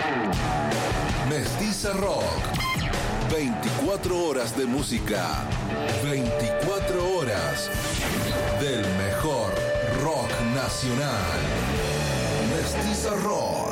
Mestiza Rock. 24 horas de música. 24 horas del mejor rock nacional. Mestiza Rock.